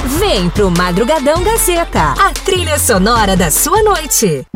Vem pro Madrugadão Gazeta, a trilha sonora da sua noite.